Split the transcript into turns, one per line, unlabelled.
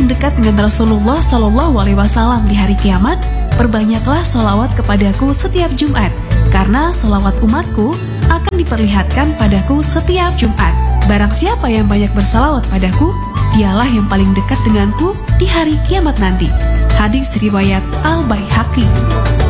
ingin dekat dengan Rasulullah SAW di hari kiamat, perbanyaklah sholawat kepadaku setiap Jumat, karena sholawat umatku akan diperlihatkan padaku setiap Jumat. Barang siapa yang banyak bersalawat padaku, dialah yang paling dekat denganku di hari kiamat nanti. Hadis riwayat Al-Baihaqi.